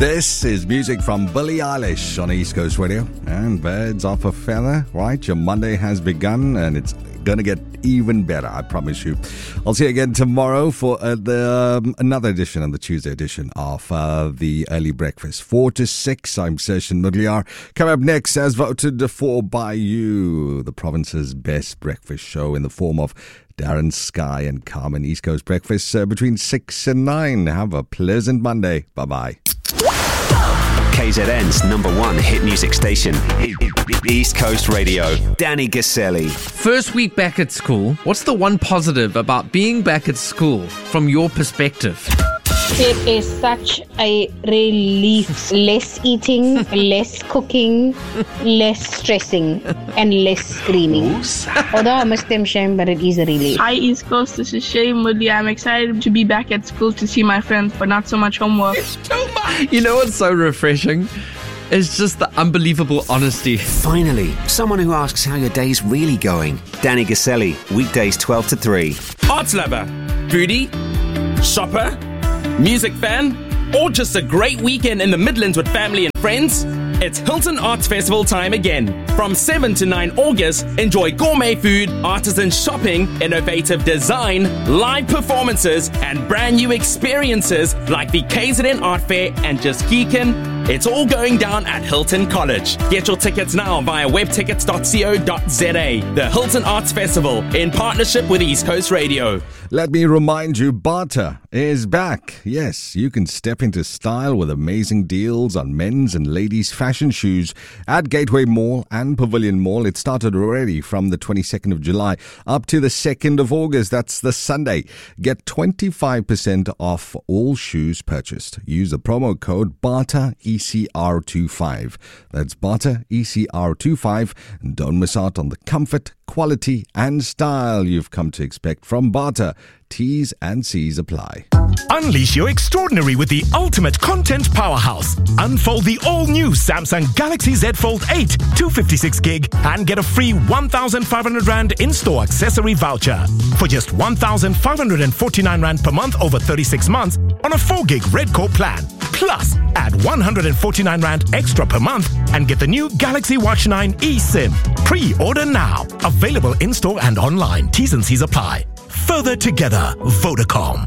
This is music from Billie Eilish on East Coast Radio. And birds of a feather, right? Your Monday has begun and it's going to get even better, I promise you. I'll see you again tomorrow for another edition, on the Tuesday edition of the Early Breakfast. 4 to 6, I'm Session Mudliar. Coming up next, as voted for by you, the province's best breakfast show in the form of Darren Sky and Carmen. East Coast Breakfast between 6 and 9. Have a pleasant Monday. Bye-bye. KZN's #1 hit music station, East Coast Radio. Danny Gaselli. First week back at school, what's the one positive about being back at school from your perspective? It is such a relief. Less eating, less cooking, less stressing, and less screaming. Although I must them shame, but it is a relief. Hi East Coast, this is Shay Mudley. I'm excited to be back at school to see my friends, but not so much homework. It's too much! You know what's so refreshing? It's just the unbelievable honesty. Finally, someone who asks how your day's really going. Danny Gaselli, weekdays 12 to 3. Arts lover, foodie, shopper, music fan, or just a great weekend in the Midlands with family and friends? It's Hilton Arts Festival time again. From 7 to 9 August, enjoy gourmet food, artisan shopping, innovative design, live performances, and brand new experiences like the KZN Art Fair and Just Geekin'. It's all going down at Hilton College. Get your tickets now via webtickets.co.za. The Hilton Arts Festival in partnership with East Coast Radio. Let me remind you, Bata is back. Yes, you can step into style with amazing deals on men's and ladies' fashion shoes at Gateway Mall and Pavilion Mall. It started already from the 22nd of July up to the 2nd of August. That's the Sunday. Get 25% off all shoes purchased. Use the promo code BATA ECR25. That's BATA ECR25. And don't miss out on the comfort, quality and style you've come to expect from Bata. T's and C's apply. Unleash your extraordinary with the ultimate content powerhouse. Unfold the all-new Samsung Galaxy Z Fold 8 256 gig and get a free 1,500 Rand in-store accessory voucher for just 1,549 Rand per month over 36 months on a 4 gig Redcore plan. Plus, add 149 Rand extra per month and get the new Galaxy Watch 9 eSIM. Pre-order now. Available in-store and online. T's and C's apply. Further together, Vodacom.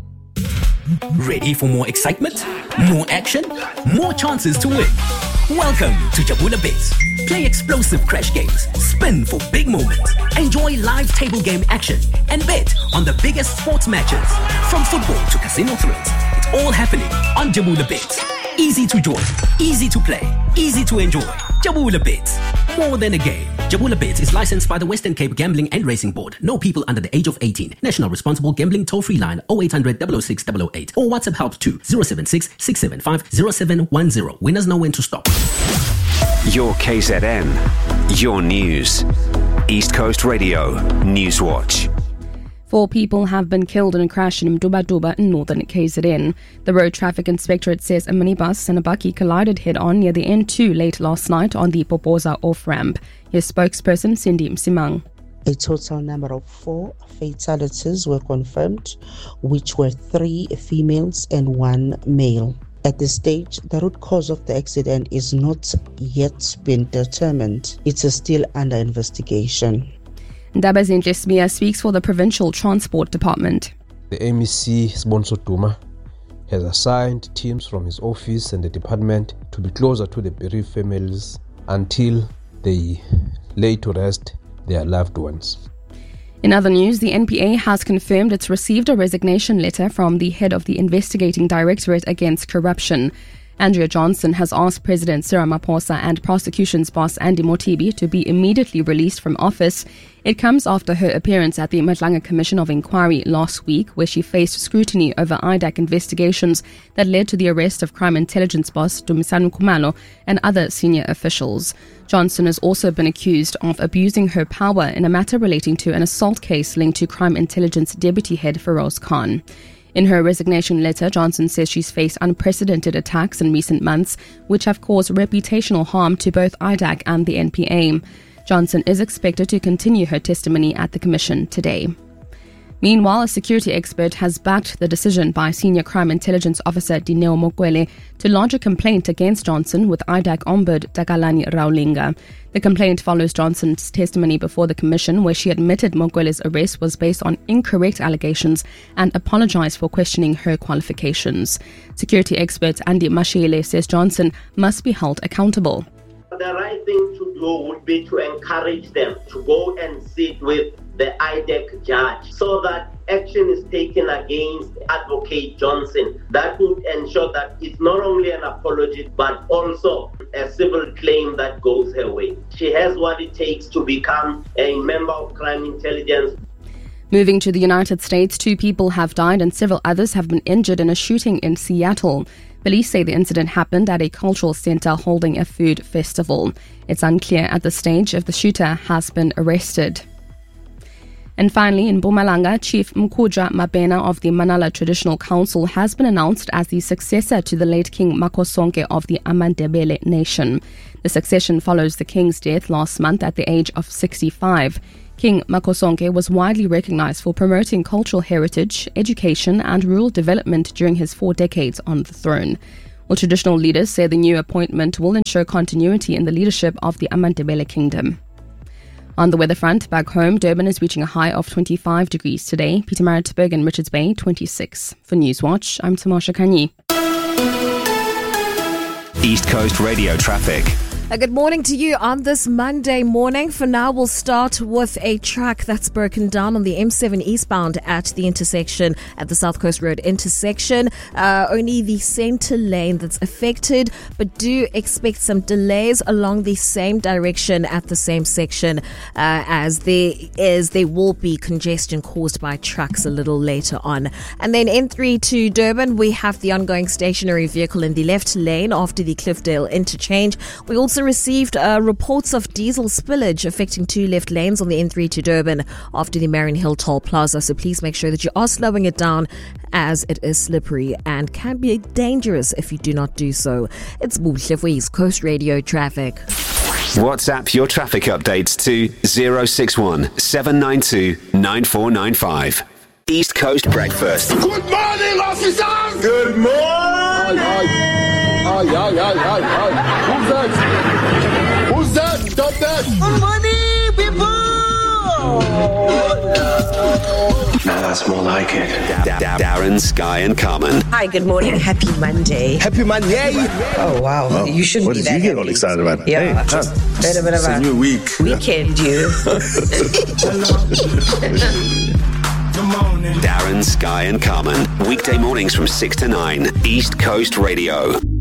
Ready for more excitement? More action? More chances to win? Welcome to Jabula Bets. Play explosive crash games, spin for big moments, enjoy live table game action, and bet on the biggest sports matches. From football to casino thrills, it's all happening on Jabula Bets. Easy to join, easy to play, easy to enjoy. Jabula Bets. More than a game. Jabula Bets is licensed by the Western Cape Gambling and Racing Board. No people under the age of 18. National Responsible Gambling Toll-Free line 0800 006 008 or WhatsApp help to 076 675 0710. Winners know when to stop. Your KZN. Your news. East Coast Radio. Newswatch. 4 people have been killed in a crash in Mduba in northern KZN. The Road Traffic Inspectorate says a minibus and a bakkie collided head-on near the N2 late last night on the Popoza off-ramp. His spokesperson, Cindy Msimang. A total number of 4 fatalities were confirmed, which were 3 females and 1 male. At this stage, the root cause of the accident is not yet been determined. It is still under investigation. Ndabazinhle Smia speaks for the Provincial Transport Department. The MEC, Sibonso Duma, has assigned teams from his office and the department to be closer to the bereaved families until they lay to rest their loved ones. In other news, the NPA has confirmed it's received a resignation letter from the head of the Investigating Directorate Against Corruption. Andrea Johnson has asked President Cyril Ramaphosa and prosecutions boss Andy Motibi to be immediately released from office. It comes after her appearance at the Madlanga Commission of Inquiry last week, where she faced scrutiny over IDAC investigations that led to the arrest of crime intelligence boss Dumisani Khumalo and other senior officials. Johnson has also been accused of abusing her power in a matter relating to an assault case linked to crime intelligence deputy head Feroz Khan. In her resignation letter, Johnson says she's faced unprecedented attacks in recent months, which have caused reputational harm to both IDAC and the NPA. Johnson is expected to continue her testimony at the Commission today. Meanwhile, a security expert has backed the decision by Senior Crime Intelligence Officer Dineo Mokwele to lodge a complaint against Johnson with IDAC Ombud Takalani Raulinga. The complaint follows Johnson's testimony before the commission, where she admitted Mokwele's arrest was based on incorrect allegations and apologized for questioning her qualifications. Security expert Andy Mashiele says Johnson must be held accountable. The right thing to do would be to encourage them to go and sit with the IDEC judge so that action is taken against Advocate Johnson. That would ensure that it's not only an apology but also a civil claim that goes her way. She has what it takes to become a member of crime intelligence. Moving to the United States, 2 people have died and several others have been injured in a shooting in Seattle. Police say the incident happened at a cultural center holding a food festival. It's unclear at this stage if the shooter has been arrested. And finally, in Mpumalanga, Chief Mkhuja Mabena of the Manala Traditional Council has been announced as the successor to the late King Makosonke of the Amandebele Nation. The succession follows the king's death last month at the age of 65. King Makosonke was widely recognized for promoting cultural heritage, education and rural development during his 4 decades on the throne. Well, traditional leaders say the new appointment will ensure continuity in the leadership of the Amandebele Kingdom. On the weather front, back home, Durban is reaching a high of 25 degrees today. Pietermaritzburg and Richards Bay, 26. For Newswatch, I'm Tamasha Kanyi. East Coast Radio traffic. Good morning to you on this Monday morning. For now, we'll start with a truck that's broken down on the M7 eastbound at the intersection at the South Coast Road intersection. Only the center lane that's affected, but do expect some delays along the same direction at the same section as there will be congestion caused by trucks a little later on. And then N3 to Durban, we have the ongoing stationary vehicle in the left lane after the Cliffdale interchange. We also received reports of diesel spillage affecting 2 left lanes on the N3 to Durban after the Marion Hill Toll Plaza. So please make sure that you are slowing it down as it is slippery and can be dangerous if you do not do so. It's Buhle for East Coast Radio traffic. WhatsApp your traffic updates to 061 792 9495. East Coast Breakfast. Good morning, officers! Good morning! Who's that? Who's that? Stop that! Good morning, people! Now that's more like it. Darren, Sky and Carmen. Hi, good morning. Happy Monday. Happy Monday! Oh, wow. Well, you shouldn't what be did that you get happy. all excited about? Yeah. Hey, It's a new week. Weekend, you. Darren, Sky and Carmen. Weekday mornings from 6 to 9. East Coast Radio.